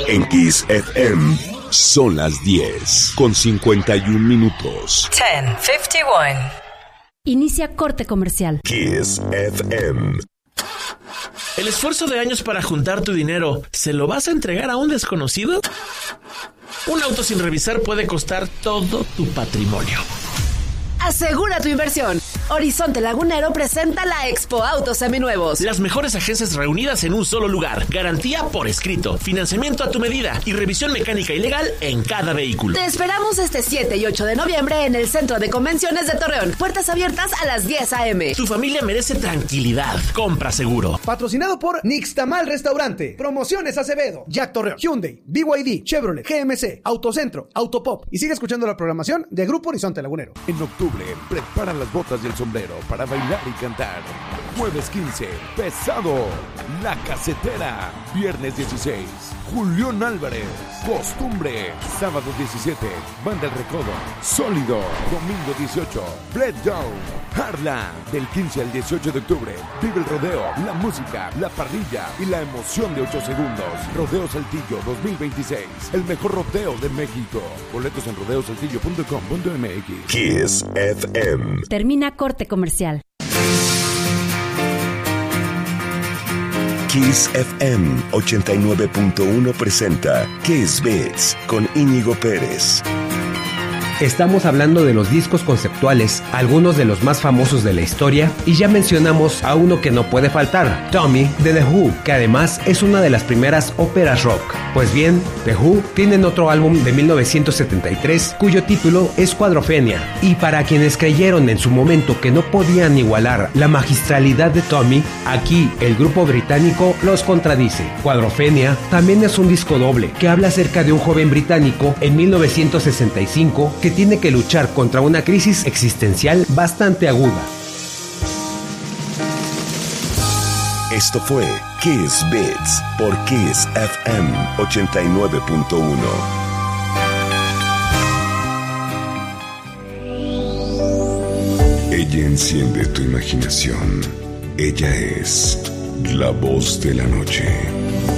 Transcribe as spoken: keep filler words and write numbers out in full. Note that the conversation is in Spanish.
En Kiss F M son las diez con cincuenta y un minutos. diez cincuenta y uno. Inicia corte comercial. Kiss F M. ¿El esfuerzo de años para juntar tu dinero se lo vas a entregar a un desconocido? Un auto sin revisar puede costar todo tu patrimonio. Asegura tu inversión. Horizonte Lagunero presenta la Expo Autos Seminuevos. Las mejores agencias reunidas en un solo lugar. Garantía por escrito, financiamiento a tu medida y revisión mecánica y legal en cada vehículo. Te esperamos este siete y ocho de noviembre en el Centro de Convenciones de Torreón. Puertas abiertas a las diez a.m. Tu familia merece tranquilidad. Compra seguro. Patrocinado por Nixtamal Restaurante. Promociones Acevedo, Jack Torreón, Hyundai, B Y D, Chevrolet, G M C, Autocentro, Autopop. Y sigue escuchando la programación de Grupo Horizonte Lagunero. En octubre, prepara las botas y el sombrero para bailar y cantar. Jueves quince, Pesado, La Casetera. Viernes dieciséis, Julián Álvarez, Costumbre. Sábado diecisiete, Banda El Recodo, Sólido. Domingo dieciocho, Bled Down, Harlan. Del quince al dieciocho de octubre, vive el rodeo, la música, la parrilla y la emoción de ocho segundos. Rodeo Saltillo dos mil veintiséis, el mejor rodeo de México. Boletos en rodeo saltillo punto com punto m x. Kiss F M. Termina corte comercial. Kiss F M ochenta y nueve punto uno presenta Kiss Beats con Íñigo Pérez. Estamos hablando de los discos conceptuales, algunos de los más famosos de la historia, y ya mencionamos a uno que no puede faltar, Tommy de The Who, que además es una de las primeras óperas rock. Pues bien, The Who tienen otro álbum de mil novecientos setenta y tres, cuyo título es Cuadrofenia, y para quienes creyeron en su momento que no podían igualar la magistralidad de Tommy, aquí el grupo británico los contradice. Cuadrofenia también es un disco doble que habla acerca de un joven británico en mil novecientos sesenta y cinco que tiene que luchar contra una crisis existencial bastante aguda. Esto fue Kiss Beats por Kiss F M ochenta y nueve punto uno. Ella enciende tu imaginación. Ella es la voz de la noche.